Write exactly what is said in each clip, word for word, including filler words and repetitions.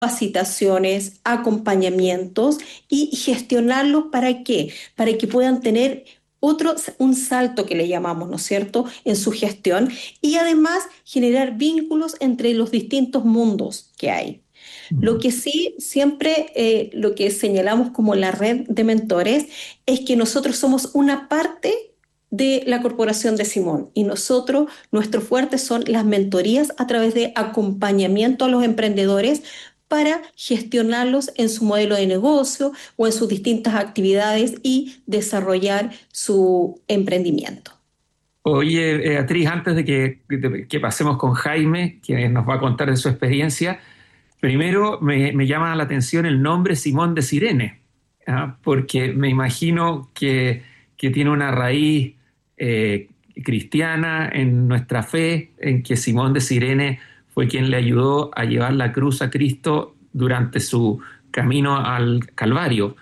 capacitaciones, acompañamientos y gestionarlos para qué, para que puedan tener otro, un salto que le llamamos, ¿no es cierto?, en su gestión y además generar vínculos entre los distintos mundos que hay. Lo que sí, siempre eh, lo que señalamos como la red de mentores es que nosotros somos una parte de la corporación de Simón y nosotros, nuestro fuerte son las mentorías a través de acompañamiento a los emprendedores para gestionarlos en su modelo de negocio o en sus distintas actividades y desarrollar su emprendimiento. Oye, Beatriz, antes de que, de que pasemos con Jaime, quien nos va a contar de su experiencia, primero me, me llama la atención el nombre Simón de Cirene, ¿ah? Porque me imagino que, que tiene una raíz eh, cristiana en nuestra fe, en que Simón de Cirene fue quien le ayudó a llevar la cruz a Cristo durante su camino al Calvario.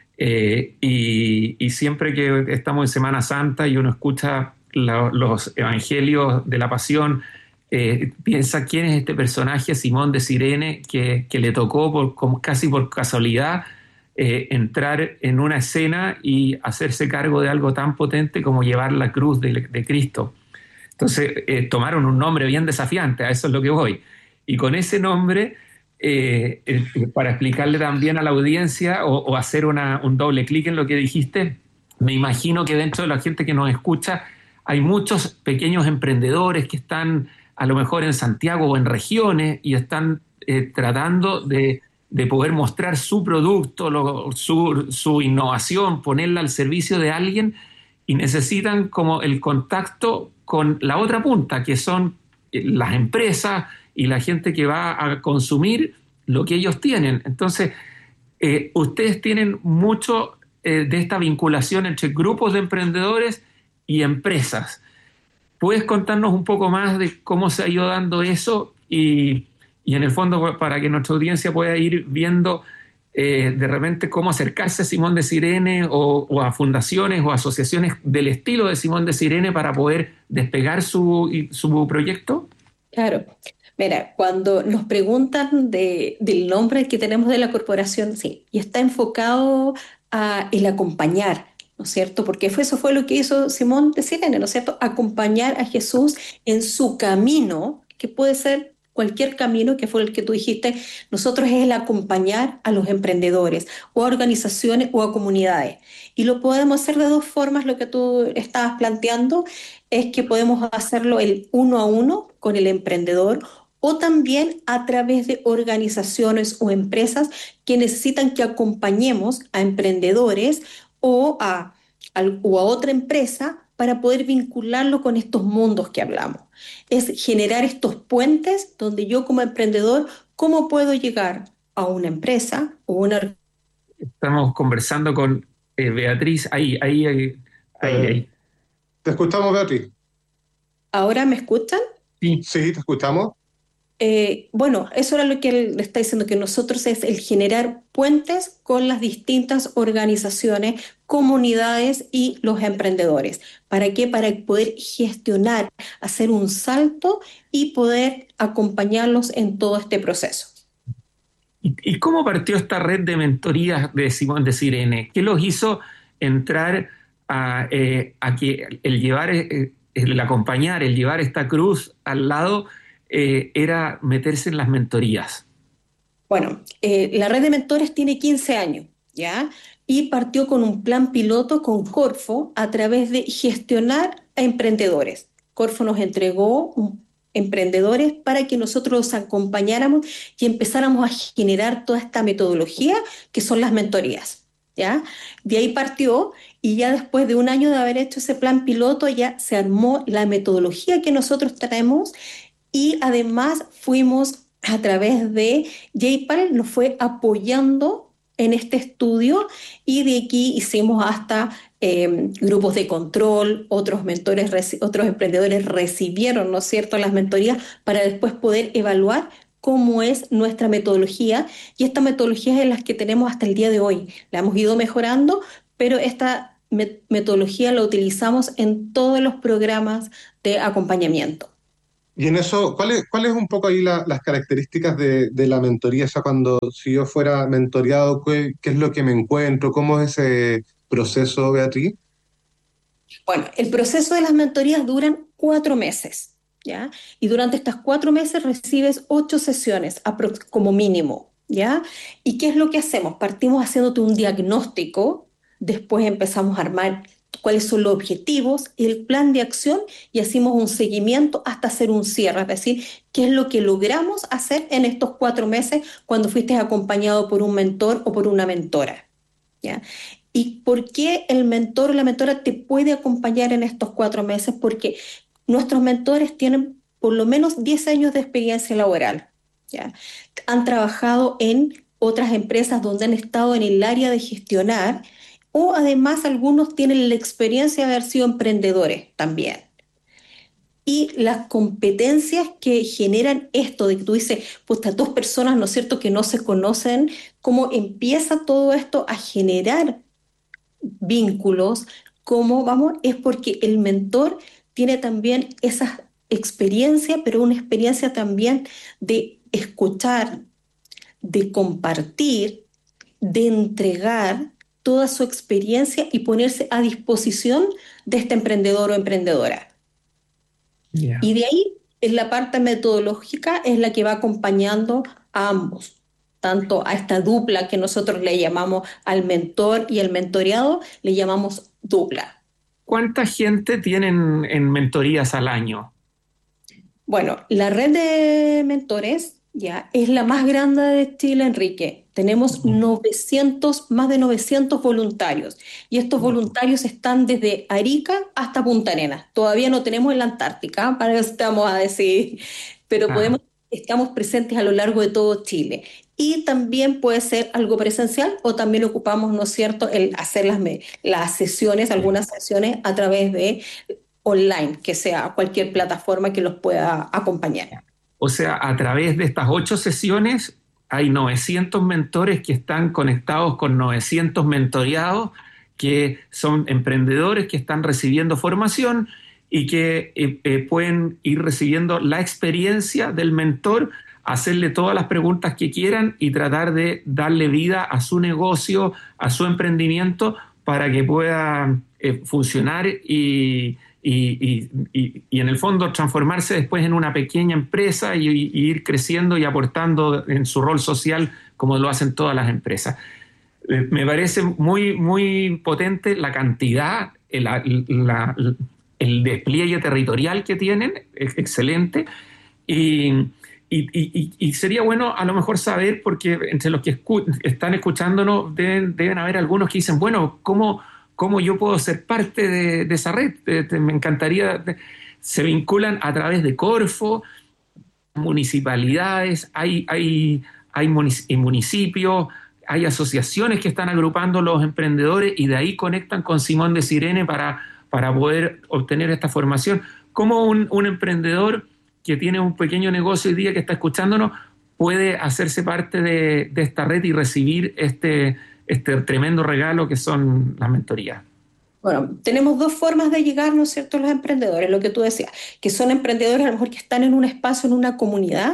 Eh, y, y siempre que estamos en Semana Santa y uno escucha la, los evangelios de la Pasión, eh, piensa quién es este personaje, Simón de Cirene, que, que le tocó por, como casi por casualidad eh, entrar en una escena y hacerse cargo de algo tan potente como llevar la cruz de, de Cristo. Entonces eh, tomaron un nombre bien desafiante, a eso es lo que voy. Y con ese nombre, eh, eh, para explicarle también a la audiencia o, o hacer una, un doble clic en lo que dijiste, me imagino que dentro de la gente que nos escucha hay muchos pequeños emprendedores que están a lo mejor en Santiago o en regiones y están eh, tratando de, de poder mostrar su producto, lo, su, su innovación, ponerla al servicio de alguien y necesitan como el contacto con la otra punta, que son las empresas y la gente que va a consumir lo que ellos tienen. Entonces, eh, ustedes tienen mucho eh, de esta vinculación entre grupos de emprendedores y empresas. ¿Puedes contarnos un poco más de cómo se ha ido dando eso y, y en el fondo para que nuestra audiencia pueda ir viendo eh, de repente cómo acercarse a Simón de Cirene o, o a fundaciones o asociaciones del estilo de Simón de Cirene para poder despegar su, su proyecto? Claro. Mira, cuando nos preguntan de, del nombre que tenemos de la corporación, sí, y está enfocado a el acompañar, ¿no es cierto? Porque fue, eso fue lo que hizo Simón de Sirene, ¿no es cierto? Acompañar a Jesús en su camino, que puede ser cualquier camino, que fue el que tú dijiste, nosotros es el acompañar a los emprendedores o a organizaciones o a comunidades. Y lo podemos hacer de dos formas, lo que tú estabas planteando es que podemos hacerlo el uno a uno con el emprendedor o también a través de organizaciones o empresas que necesitan que acompañemos a emprendedores o a, al- o a otra empresa para poder vincularlo con estos mundos que hablamos. Es generar estos puentes donde yo como emprendedor, ¿cómo puedo llegar a una empresa o una... Estamos conversando con eh, Beatriz, ahí, ahí, ahí, ahí, Eh, ahí. ¿te escuchamos, Beatriz? ¿Ahora me escuchan? Sí. Sí, te escuchamos. Eh, bueno, eso era lo que él le está diciendo, que nosotros es el generar puentes con las distintas organizaciones, comunidades y los emprendedores. ¿Para qué? Para poder gestionar, hacer un salto y poder acompañarlos en todo este proceso. ¿Y, y cómo partió esta red de mentorías de Simón de Cirene? ¿Qué los hizo entrar a, eh, a que el llevar, eh, el acompañar, el llevar esta cruz al lado eh, era meterse en las mentorías? Bueno, eh, la red de mentores tiene quince años, ¿ya? Y partió con un plan piloto con Corfo a través de gestionar a emprendedores. Corfo nos entregó un- emprendedores para que nosotros los acompañáramos y empezáramos a generar toda esta metodología que son las mentorías, ¿ya? De ahí partió y ya después de un año de haber hecho ese plan piloto ya se armó la metodología que nosotros traemos y además fuimos a través de JPAL, nos fue apoyando en este estudio y de aquí hicimos hasta eh, grupos de control, otros mentores, reci- otros emprendedores recibieron, ¿no es cierto?, las mentorías para después poder evaluar cómo es nuestra metodología y esta metodología es la que tenemos hasta el día de hoy. La hemos ido mejorando, pero esta met- metodología la utilizamos en todos los programas de acompañamiento. Y en eso, ¿cuál es, cuál es un poco ahí la- las características de, de la mentoría? O sea, cuando, si yo fuera mentoreado, ¿qué, qué es lo que me encuentro? ¿Cómo es ese proceso, Beatriz? Bueno, el proceso de las mentorías duran cuatro meses, ¿ya? Y durante estas cuatro meses recibes ocho sesiones aprox- como mínimo, ¿ya? ¿Y qué es lo que hacemos? Partimos haciéndote un diagnóstico, después empezamos a armar cuáles son los objetivos, el plan de acción y hacemos un seguimiento hasta hacer un cierre, es decir, qué es lo que logramos hacer en estos cuatro meses cuando fuiste acompañado por un mentor o por una mentora, ¿ya? ¿Y por qué el mentor o la mentora te puede acompañar en estos cuatro meses? Porque nuestros mentores tienen por lo menos diez años de experiencia laboral, ¿ya? Han trabajado en otras empresas donde han estado en el área de gestionar o además algunos tienen la experiencia de haber sido emprendedores también. Y las competencias que generan esto, de que tú dices, pues estas dos personas, ¿no es cierto?, que no se conocen, cómo empieza todo esto a generar vínculos, cómo vamos, es porque el mentor tiene también esa experiencia, pero una experiencia también de escuchar, de compartir, de entregar toda su experiencia y ponerse a disposición de este emprendedor o emprendedora. Ya. Y de ahí es la parte metodológica, es la que va acompañando a ambos, tanto a esta dupla que nosotros le llamamos al mentor y el mentoreado, le llamamos dupla. ¿Cuánta gente tienen en mentorías al año? Bueno, la red de mentores ya es la más grande de Chile, Enrique. Tenemos novecientos, más de novecientos voluntarios y estos voluntarios están desde Arica hasta Punta Arenas. Todavía no tenemos en la Antártica, para eso estamos a decir, pero Ah, podemos, estamos presentes a lo largo de todo Chile. Y también puede ser algo presencial o también ocupamos, ¿no es cierto?, el hacer las, me- las sesiones, algunas sesiones a través de online, que sea cualquier plataforma que los pueda acompañar. o sea, a través de estas ocho sesiones hay novecientos mentores que están conectados con novecientos mentoreados, que son emprendedores que están recibiendo formación y que eh, eh, pueden ir recibiendo la experiencia del mentor, hacerle todas las preguntas que quieran y tratar de darle vida a su negocio, a su emprendimiento, para que pueda eh, funcionar y, y, y, y, y en el fondo transformarse después en una pequeña empresa y, y ir creciendo y aportando en su rol social como lo hacen todas las empresas. Eh, Me parece muy, muy potente la cantidad, la, la, el despliegue territorial que tienen, es excelente. Y, y, y, y, sería bueno a lo mejor saber, porque entre los que escu están escuchándonos deben, deben haber algunos que dicen, bueno, ¿cómo, cómo yo puedo ser parte de, de esa red? Te, te, me encantaría. Se vinculan a través de Corfo, municipalidades, hay, hay, hay municipios, hay asociaciones que están agrupando los emprendedores y de ahí conectan con Simón de Sirene para, para poder obtener esta formación. ¿Cómo un, un emprendedor que tiene un pequeño negocio hoy día que está escuchándonos puede hacerse parte de, de esta red y recibir este, este tremendo regalo que son las mentorías? Bueno, tenemos dos formas de llegar, ¿no es cierto?, a los emprendedores, lo que tú decías, que son emprendedores a lo mejor que están en un espacio, en una comunidad,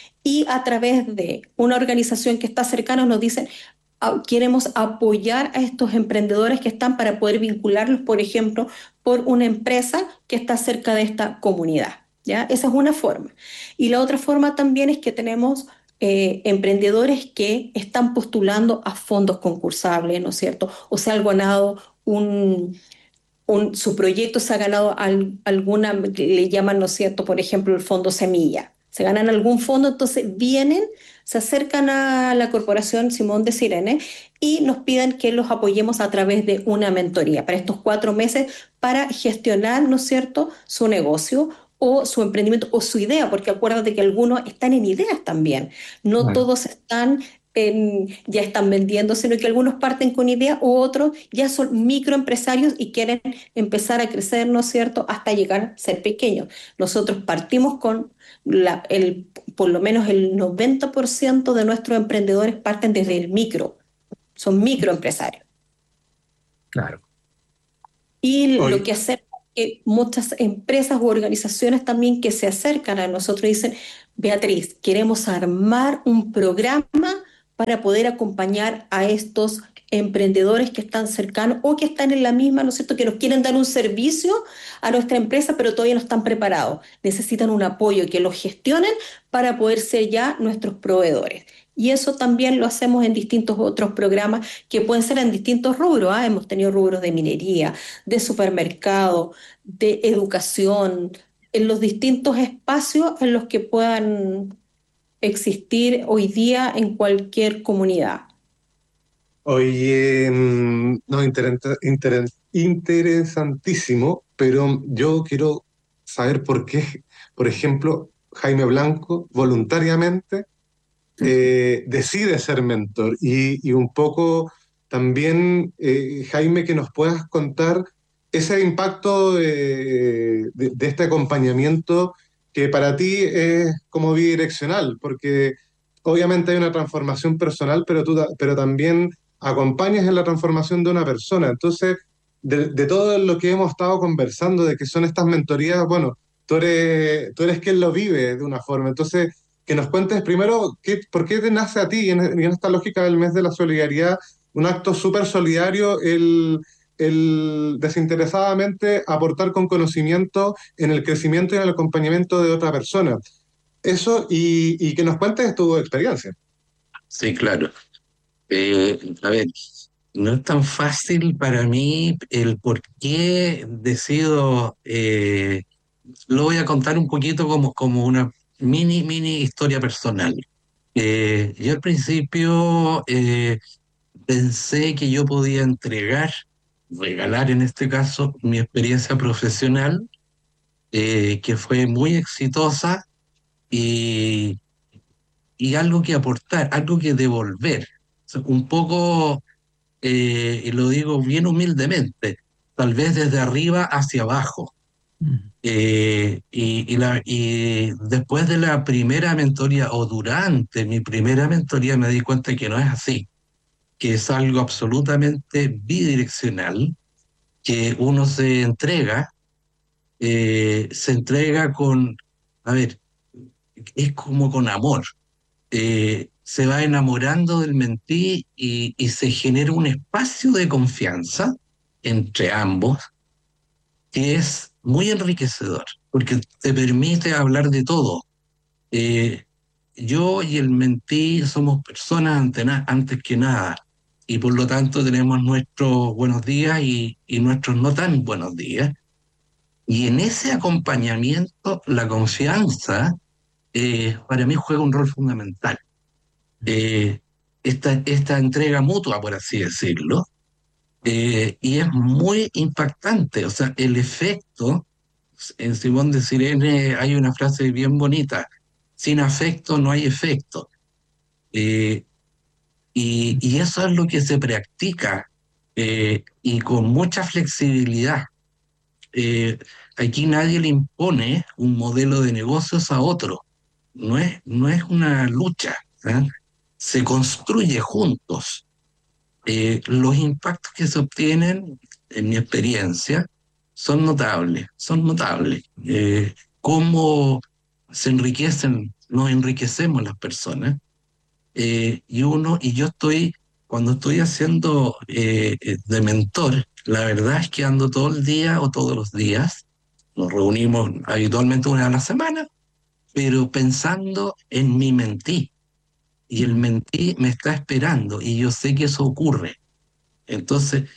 y a través de una organización que está cercana nos dicen, "Ah, queremos apoyar a estos emprendedores que están para poder vincularlos, por ejemplo, por una empresa que está cerca de esta comunidad, ¿ya? Esa es una forma. Y la otra forma también es que tenemos eh, emprendedores que están postulando a fondos concursables, ¿no es cierto? O se han ganado un, un- su proyecto se ha ganado al- alguna, le llaman, ¿no es cierto?, por ejemplo, el fondo Semilla. Se ganan algún fondo, entonces vienen, se acercan a la Corporación Simón de Sirene y nos piden que los apoyemos a través de una mentoría para estos cuatro meses para gestionar, ¿no es cierto?, su negocio o su emprendimiento o su idea, porque acuérdate que algunos están en ideas también. No Vale. todos están en- ya están vendiendo, sino que algunos parten con ideas u otros ya son microempresarios y quieren empezar a crecer, ¿no es cierto?, hasta llegar a ser pequeños. Nosotros partimos con la- el, por lo menos el noventa por ciento de nuestros emprendedores parten desde el micro, son microempresarios. Claro. Y lo Hoy, que hacemos, que muchas empresas u organizaciones también que se acercan a nosotros y dicen, Beatriz, queremos armar un programa para poder acompañar a estos emprendedores que están cercanos o que están en la misma, ¿no es cierto?, que nos quieren dar un servicio a nuestra empresa, pero todavía no están preparados. Necesitan un apoyo que los gestionen para poder ser ya nuestros proveedores. Y eso también lo hacemos en distintos otros programas que pueden ser en distintos rubros, ¿ah? Hemos tenido rubros de minería, de supermercado, de educación, en los distintos espacios en los que puedan existir hoy día en cualquier comunidad. Oye, mm, no, interes- interes- interesantísimo, pero yo quiero saber por qué, por ejemplo, Jaime Blanco voluntariamente eh, decide ser mentor y, y un poco también, eh, Jaime, que nos puedas contar ese impacto de, de- de este acompañamiento que para ti es como bidireccional, porque obviamente hay una transformación personal, pero tú ta- pero también acompañas en la transformación de una persona. Entonces, de, de todo lo que hemos estado conversando, de que son estas mentorías, bueno, tú eres, tú eres quien lo vive de una forma. Entonces, que nos cuentes primero qué, por qué te nace a ti, y en, y en esta lógica del mes de la solidaridad, un acto súper solidario, el, el desinteresadamente aportar con conocimiento en el crecimiento y en el acompañamiento de otra persona. Eso, y, y que nos cuentes tu experiencia. Sí, claro. Eh, a ver, no es tan fácil para mí el por qué decido, eh, lo voy a contar un poquito como, como una mini, mini historia personal. Eh, yo al principio eh, pensé que yo podía entregar, regalar en este caso, mi experiencia profesional, eh, que fue muy exitosa y, y algo que aportar, algo que devolver. O sea, un poco, eh, y lo digo bien humildemente, tal vez desde arriba hacia abajo. Mm. Eh, y, y la, y después de la primera mentoría o durante mi primera mentoría me di cuenta que no es así, que es algo absolutamente bidireccional, que uno se entrega, eh, se entrega con, a ver, es como con amor. Eh, se va enamorando del mentí y, y se genera un espacio de confianza entre ambos que es muy enriquecedor, porque te permite hablar de todo. Eh, yo y el mentí somos personas ante na- antes que nada, y por lo tanto tenemos nuestros buenos días y, y nuestros no tan buenos días. Y en ese acompañamiento, la confianza eh, para mí juega un rol fundamental. Eh, esta, esta entrega mutua, por así decirlo, eh, y es muy impactante. O sea, el efecto, en Simón de Sirene hay una frase bien bonita: sin afecto no hay efecto. Eh, y, y eso es lo que se practica, eh, y con mucha flexibilidad. Eh, Aquí nadie le impone un modelo de negocios a otro. No es, no es una lucha, ¿eh? Se construye juntos. Eh, los impactos que se obtienen, en mi experiencia, son notables, son notables. Eh, cómo se enriquecen, nos enriquecemos las personas. Eh, y uno, y yo estoy, cuando estoy haciendo eh, eh, de mentor, la verdad es que ando todo el día o todos los días, nos reunimos habitualmente una vez a la semana, pero pensando en mi mentí. Y el Mm. mentí me está esperando y yo sé que eso ocurre. Entonces,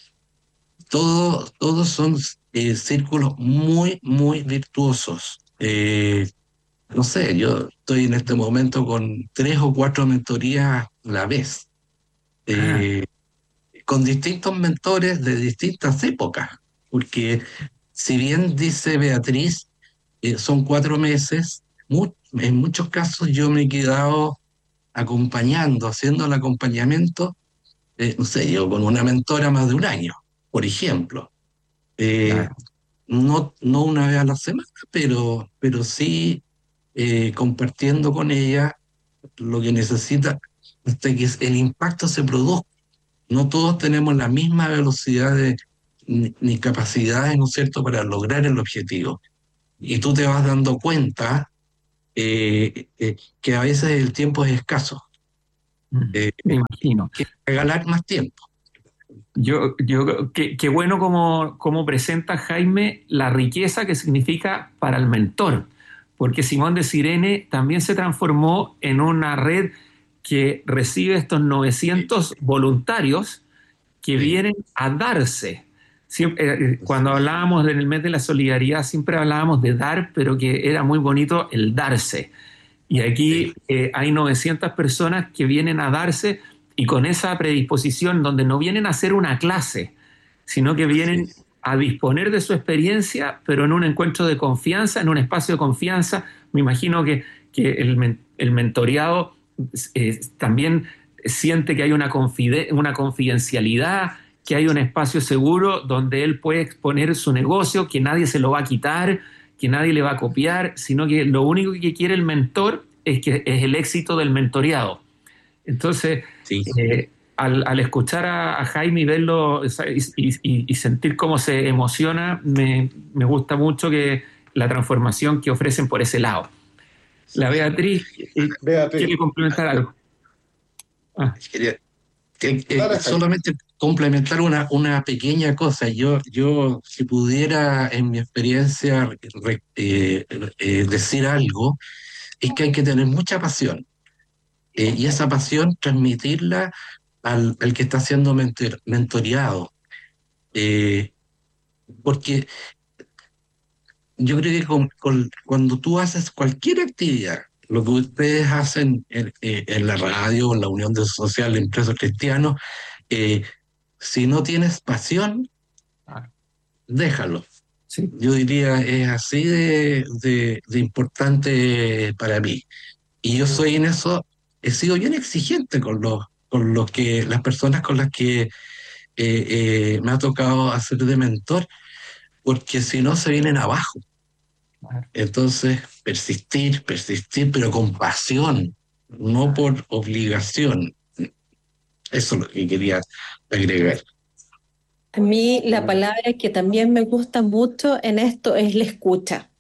todo, todos son eh, círculos muy, muy virtuosos. Eh, no sé, yo estoy en este momento con tres o cuatro mentorías a la vez, Ah, eh, con distintos mentores de distintas épocas, porque si bien dice Beatriz, eh, son cuatro meses, mu- en muchos casos yo me he quedado acompañando, haciendo el acompañamiento, eh, no sé, yo con una mentora más de un año, por ejemplo. Eh, claro. no, no una vez a la semana, pero, pero sí eh, compartiendo con ella lo que necesita hasta que el impacto se produzca. No todos tenemos la misma velocidad de, ni, ni capacidades, ¿no es cierto?, para lograr el objetivo. Y tú te vas dando cuenta eh, eh, que a veces el tiempo es escaso, Mm, eh, me imagino. que regalar más tiempo. Yo, yo, qué, qué bueno como, como presenta Jaime la riqueza que significa para el mentor, porque Simón de Cirene también se transformó en una red que recibe estos novecientos voluntarios que Sí. vienen a darse. Siempre, eh, cuando hablábamos del mes de la solidaridad, siempre hablábamos de dar, pero que era muy bonito el darse. Y aquí Sí. eh, hay novecientas personas que vienen a darse y con esa predisposición, donde no vienen a hacer una clase, sino que vienen Sí. a disponer de su experiencia, pero en un encuentro de confianza, en un espacio de confianza. Me imagino que, que el, men- el mentoreado eh, también siente que hay una, confide- una confidencialidad, que hay un espacio seguro donde él puede exponer su negocio, que nadie se lo va a quitar, que nadie le va a copiar, sino que lo único que quiere el mentor es, que, es el éxito del mentoreado. Entonces, Sí. eh, al, al escuchar a, a Jaime y verlo y, y- y sentir cómo se emociona, me, me gusta mucho que la transformación que ofrecen por ese lado. La Beatriz eh, Beatriz, quiere complementar algo. Ah, Quería- que- que dale, Jaime. solamente complementar una, una pequeña cosa. Yo, yo, si pudiera, en mi experiencia, re- eh, eh, decir algo, es que hay que tener mucha pasión. Eh, y esa pasión transmitirla al, al que está siendo mentor- mentoreado. Eh, Porque yo creo que con- con- cuando tú haces cualquier actividad, lo que ustedes hacen en, eh, en la radio, en la Unión de Social de Empresas Cristianos, eh, si no tienes pasión, ah, déjalo. sí. Yo diría, es así de, de, de importante para mí. Y yo soy en eso, he sido bien exigente con los, con los que, las personas con las que eh, eh, me ha tocado hacer de mentor, porque si no se vienen abajo. Entonces, persistir, persistir, pero con pasión, no por obligación. Eso es lo que quería agregar. A mí la palabra que también me gusta mucho en esto es la escucha,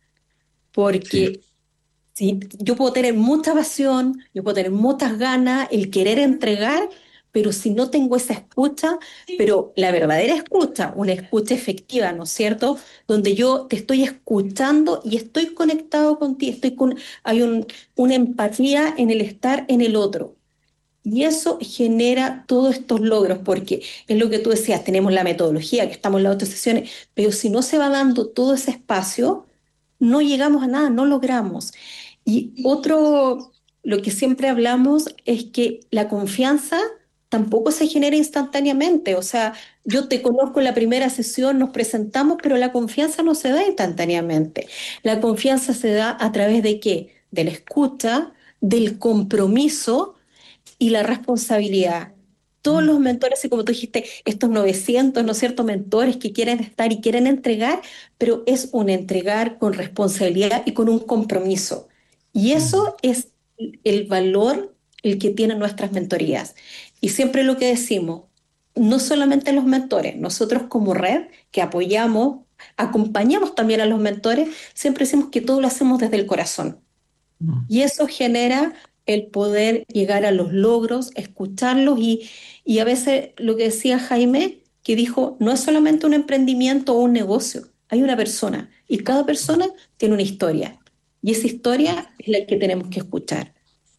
Sí, porque sí, yo puedo tener mucha pasión, yo puedo tener muchas ganas, el querer entregar, pero si no tengo esa escucha, pero la verdadera escucha, una escucha efectiva, ¿no es cierto? Donde yo te estoy escuchando y estoy conectado contigo, estoy con, hay un, una empatía en el estar en el otro. Y eso genera todos estos logros, porque es lo que tú decías, tenemos la metodología, que estamos en las otras sesiones, pero si no se va dando todo ese espacio, no llegamos a nada, no logramos. Y otro, lo que siempre hablamos es que la confianza tampoco se genera instantáneamente. O sea, yo te conozco en la primera sesión, nos presentamos, pero la confianza no se da instantáneamente. La confianza se da a través de qué? De la escucha, del compromiso y la responsabilidad. Todos los mentores, y como tú dijiste, estos novecientos, ¿no es cierto?, mentores que quieren estar y quieren entregar, pero es un entregar con responsabilidad y con un compromiso. Y eso es el valor el que tienen nuestras mentorías. Y siempre lo que decimos, no solamente los mentores, nosotros como red que apoyamos, acompañamos también a los mentores, siempre decimos que todo lo hacemos desde el corazón. Y eso genera el poder llegar a los logros, escucharlos y, y a veces lo que decía Jaime, que dijo, no es solamente un emprendimiento o un negocio, hay una persona y cada persona tiene una historia y esa historia es la que tenemos que escuchar.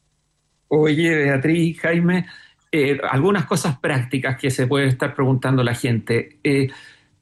Oye, Beatriz, Jaime, eh, algunas cosas prácticas que se puede estar preguntando la gente. Eh,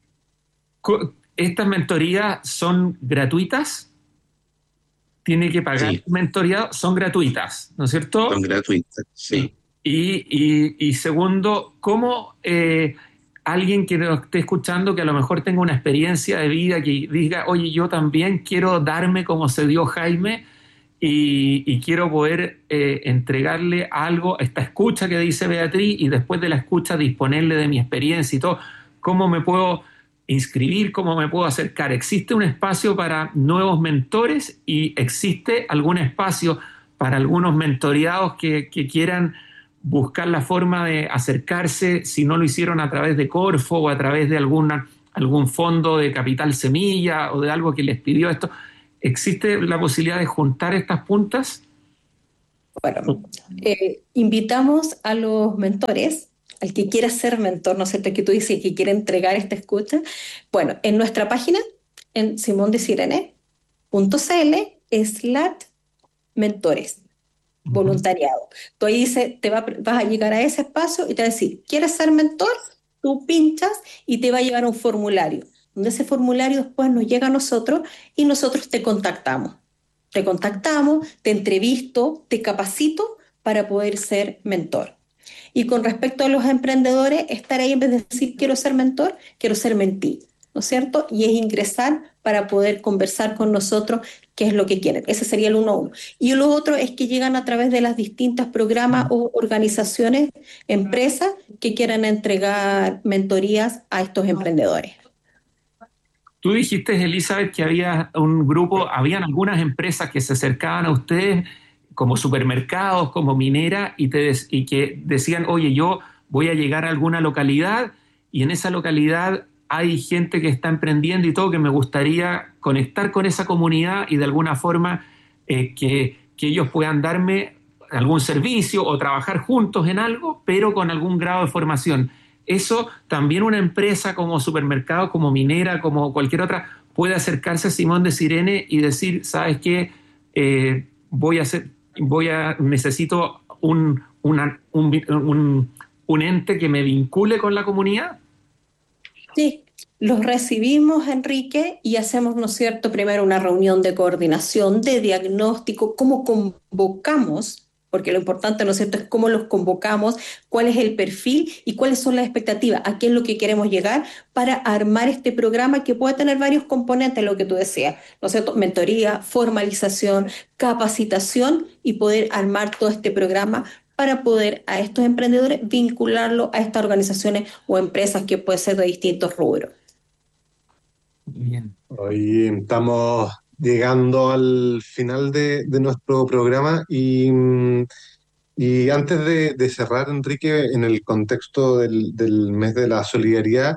co- ¿Estas mentorías son gratuitas? ¿Tiene que pagar sí, el mentoreado? Son gratuitas, ¿no es cierto? son gratuitas. Sí. Y, y- y segundo, ¿cómo eh, alguien que nos esté escuchando que a lo mejor tenga una experiencia de vida que diga, oye, yo también quiero darme como se dio Jaime y, y quiero poder eh, entregarle algo, esta escucha que dice Beatriz y después de la escucha disponerle de mi experiencia y todo, ¿cómo me puedo inscribir? ¿Cómo me puedo acercar? ¿Existe un espacio para nuevos mentores y existe algún espacio para algunos mentoreados que, que quieran buscar la forma de acercarse, si no lo hicieron a través de Corfo o a través de alguna algún fondo de capital semilla o de algo que les pidió esto. ¿Existe la posibilidad de juntar estas puntas? Bueno, eh, invitamos a los mentores, al que quiera ser mentor, ¿no es cierto? Que tú dices que quiere entregar esta escucha. Bueno, en nuestra página, en simondesirene punto cl slash mentores, voluntariado. Tú ahí dices, te va, vas a llegar a ese espacio y te va a decir, ¿quieres ser mentor? Tú pinchas y te va a llevar a un formulario, donde ese formulario después nos llega a nosotros y nosotros te contactamos. Te contactamos, te entrevisto, te capacito para poder ser mentor. Y con respecto a los emprendedores, estar ahí en vez de decir quiero ser mentor, quiero ser mentí, ¿no es cierto? Y es ingresar para poder conversar con nosotros qué es lo que quieren. Ese sería el uno a uno. Y lo otro es que llegan a través de las distintas programas o organizaciones, empresas que quieran entregar mentorías a estos emprendedores. Tú dijiste, Elizabeth, que había un grupo, habían algunas empresas que se acercaban a ustedes como supermercados, como minera, y, te des, y que decían, oye, yo voy a llegar a alguna localidad y en esa localidad hay gente que está emprendiendo y todo, que me gustaría conectar con esa comunidad y de alguna forma eh, que, que ellos puedan darme algún servicio o trabajar juntos en algo, pero con algún grado de formación. Eso también una empresa como supermercado, como minera, como cualquier otra, puede acercarse a Simón de Cirene y decir, ¿sabes qué? Eh, voy a hacer, voy a, necesito un, una, un, un, un ente que me vincule con la comunidad. Sí, los recibimos, Enrique, y hacemos, ¿no es cierto?, primero una reunión de coordinación, de diagnóstico, cómo convocamos, porque lo importante, ¿no es cierto?, es cómo los convocamos, cuál es el perfil y cuáles son las expectativas, a qué es lo que queremos llegar para armar este programa que puede tener varios componentes, lo que tú decías, ¿no es cierto?, mentoría, formalización, capacitación y poder armar todo este programa para poder a estos emprendedores vincularlo a estas organizaciones o empresas que pueden ser de distintos rubros. Bien. Hoy estamos llegando al final de, de nuestro programa y, y antes de, de cerrar, Enrique, en el contexto del, del mes de la solidaridad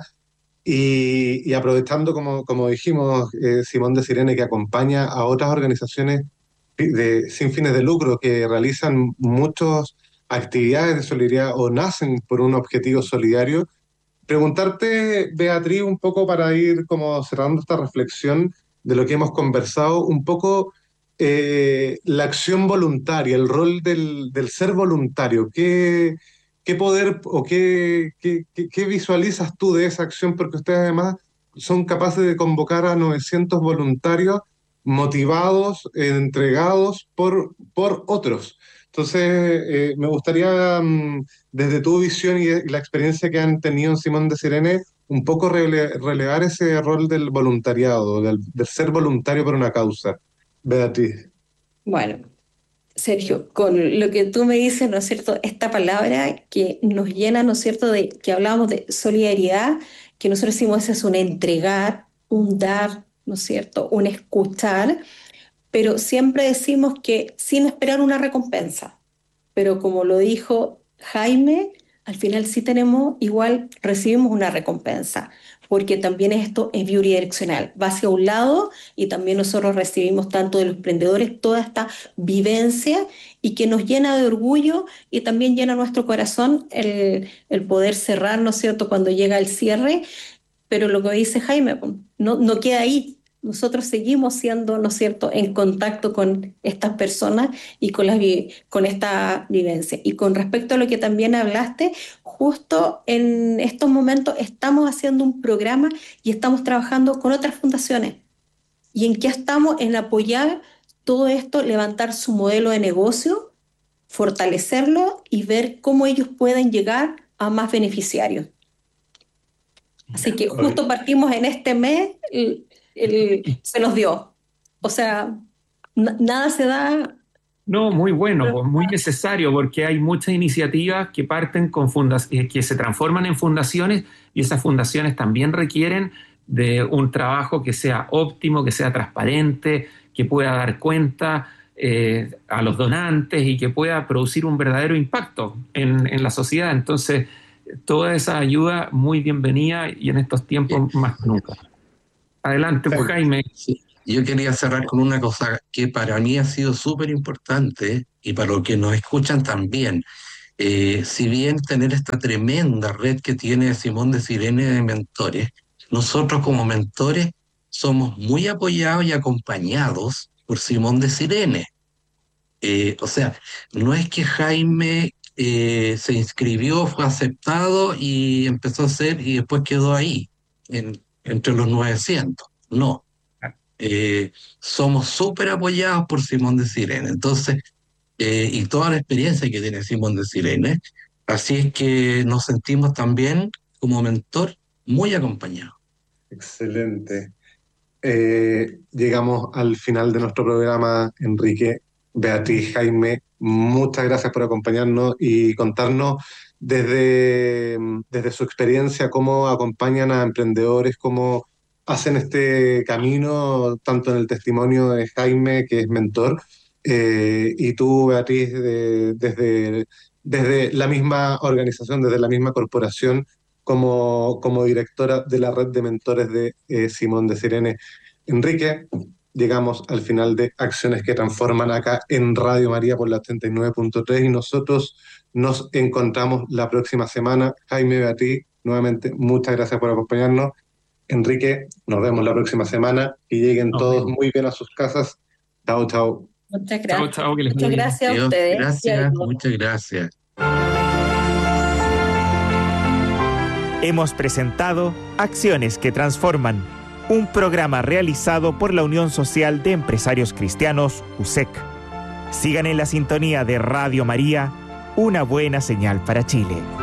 y, y aprovechando, como, como dijimos, eh, Simón de Cirene, que acompaña a otras organizaciones de, sin fines de lucro que realizan muchas actividades de solidaridad o nacen por un objetivo solidario. Preguntarte, Beatriz, un poco para ir como cerrando esta reflexión de lo que hemos conversado, un poco eh, la acción voluntaria, el rol del, del ser voluntario. ¿Qué, qué poder o qué, qué, qué, qué visualizas tú de esa acción? Porque ustedes además son capaces de convocar a novecientos voluntarios motivados, eh, entregados por, por otros. Entonces, eh, me gustaría, mm, desde tu visión y, y la experiencia que han tenido en Simón de Cirene, un poco rele- relevar ese rol del voluntariado, del, del ser voluntario por una causa. Beatriz. Bueno, Sergio, con lo que tú me dices, ¿no es cierto? Esta palabra que nos llena, ¿no es cierto?, de que hablábamos de solidaridad, que nosotros decimos es un entregar, un dar, ¿no es cierto?, un escuchar, pero siempre decimos que sin esperar una recompensa. Pero como lo dijo Jaime, al final sí tenemos, igual recibimos una recompensa, porque también esto es bidireccional, va hacia un lado y también nosotros recibimos tanto de los emprendedores toda esta vivencia y que nos llena de orgullo y también llena nuestro corazón el, el poder cerrar, ¿no es cierto?, cuando llega el cierre, pero lo que dice Jaime, pues, no, no queda ahí. Nosotros seguimos siendo, ¿no es cierto?, en contacto con estas personas y con, las, vi- con esta vivencia. Y con respecto a lo que también hablaste, justo en estos momentos estamos haciendo un programa y estamos trabajando con otras fundaciones. ¿Y en qué estamos? En apoyar todo esto, levantar su modelo de negocio, fortalecerlo y ver cómo ellos pueden llegar a más beneficiarios. Así que justo partimos en este mes, el- el- se nos dio. O sea, na- nada se da. No, muy bueno, pues muy necesario, porque hay muchas iniciativas que parten con fundaciones, que se transforman en fundaciones, y esas fundaciones también requieren de un trabajo que sea óptimo, que sea transparente, que pueda dar cuenta eh, a los donantes y que pueda producir un verdadero impacto en, en la sociedad. Entonces, toda esa ayuda muy bienvenida y en estos tiempos más que nunca. Adelante, pues, Jaime. Sí. Yo quería cerrar con una cosa que para mí ha sido súper importante y para los que nos escuchan también. Eh, si bien tener esta tremenda red que tiene Simón de Sirene de mentores, nosotros como mentores somos muy apoyados y acompañados por Simón de Sirene. Eh, o sea, no es que Jaime eh, se inscribió, fue aceptado y empezó a hacer y después quedó ahí, en, entre los novecientos. No. Eh, somos súper apoyados por Simón de Sirene. Entonces, eh, y toda la experiencia que tiene Simón de Sirene. Así es que nos sentimos también, como mentor, muy acompañados. Excelente. Eh, llegamos al final de nuestro programa, Enrique, Beatriz, Jaime. Muchas gracias por acompañarnos y contarnos desde, desde su experiencia cómo acompañan a emprendedores, cómo hacen este camino, tanto en el testimonio de Jaime, que es mentor, eh, y tú, Beatriz, de- desde, desde la misma organización, desde la misma corporación, como, como directora de la red de mentores de eh, Simón de Sirene. Enrique, llegamos al final de Acciones que Transforman acá en Radio María por la ochenta y nueve punto tres y nosotros nos encontramos la próxima semana. Jaime, Beatriz, nuevamente, muchas gracias por acompañarnos. Enrique, nos vemos la próxima semana. Que lleguen Nos todos vemos. muy bien a sus casas. Chao, chao. Muchas Chao, gracias. chao, que les Muchas vaya bien. gracias a Dios, ustedes. Y a gracias, todos. muchas gracias. Hemos presentado Acciones que Transforman, un programa realizado por la Unión Social de Empresarios Cristianos, U S E C. Sigan en la sintonía de Radio María, una buena señal para Chile.